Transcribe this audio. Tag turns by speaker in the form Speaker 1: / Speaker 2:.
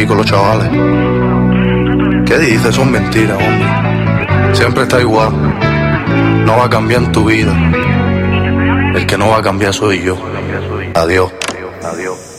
Speaker 1: aquí con los chavales. ¿Qué dices? Son mentiras, hombre. Siempre está igual. No va a cambiar en tu vida. El que no va a cambiar soy yo. Adiós. Adiós.